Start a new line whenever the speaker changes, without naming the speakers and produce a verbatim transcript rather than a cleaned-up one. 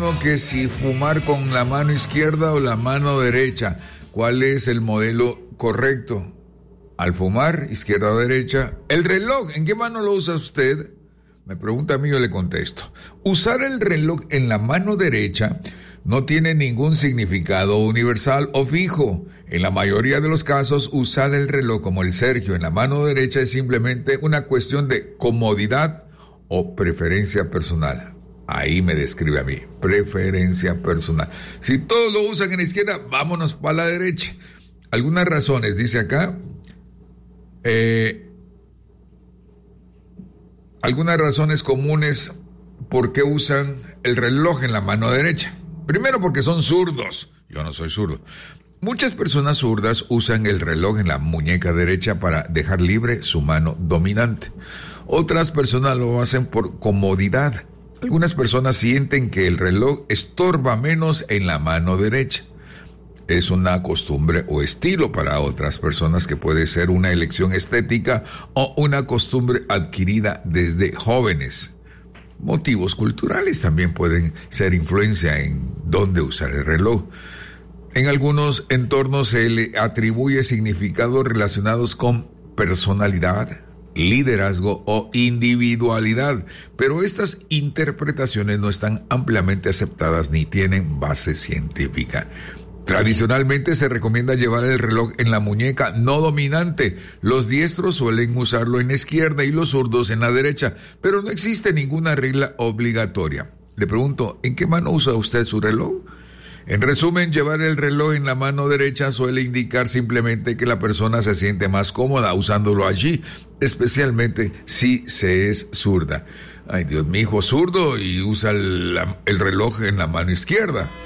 mismo que si fumar con la mano izquierda o la mano derecha. ¿Cuál es el modelo correcto? Al fumar, izquierda o derecha. El reloj, ¿en qué mano lo usa usted? Me pregunta a mí, yo le contesto. Usar el reloj en la mano derecha no tiene ningún significado universal o fijo. En la mayoría de los casos, usar el reloj como el Sergio en la mano derecha es simplemente una cuestión de comodidad o preferencia personal. Ahí me describe a mí, preferencia personal. Si todos lo usan en la izquierda, vámonos para la derecha. Algunas razones, dice acá, eh, algunas razones comunes por qué usan el reloj en la mano derecha. Primero, porque son zurdos. Yo no soy zurdo. Muchas personas zurdas usan el reloj en la muñeca derecha para dejar libre su mano dominante. Otras personas lo hacen por comodidad. Algunas personas sienten que el reloj estorba menos en la mano derecha. Es una costumbre o estilo para otras personas que puede ser una elección estética o una costumbre adquirida desde jóvenes. Motivos culturales también pueden ser influencia en dónde usar el reloj. En algunos entornos se le atribuye significados relacionados con personalidad, liderazgo o individualidad, pero estas interpretaciones no están ampliamente aceptadas ni tienen base científica. Tradicionalmente se recomienda llevar el reloj en la muñeca no dominante. Los diestros suelen usarlo en la izquierda y los zurdos en la derecha, pero no existe ninguna regla obligatoria. Le pregunto, ¿en qué mano usa usted su reloj? En resumen, llevar el reloj en la mano derecha suele indicar simplemente que la persona se siente más cómoda usándolo allí, especialmente si se es zurda. Ay Dios, mi hijo zurdo y usa el, el reloj en la mano izquierda.